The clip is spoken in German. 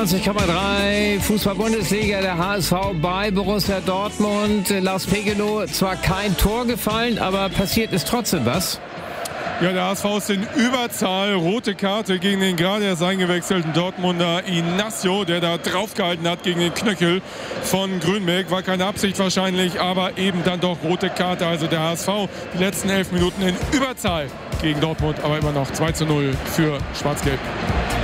93,3 Fußball-Bundesliga, der HSV bei Borussia Dortmund. Lars Pegelow, zwar kein Tor gefallen, aber passiert ist trotzdem was. Ja, der HSV ist in Überzahl. Rote Karte gegen den gerade erst eingewechselten Dortmunder Inacio, der da draufgehalten hat gegen den Knöchel von Grünbeck. War keine Absicht wahrscheinlich, aber eben dann doch rote Karte. Also der HSV die letzten 11 Minuten in Überzahl gegen Dortmund, aber immer noch 2:0 für Schwarz-Gelb.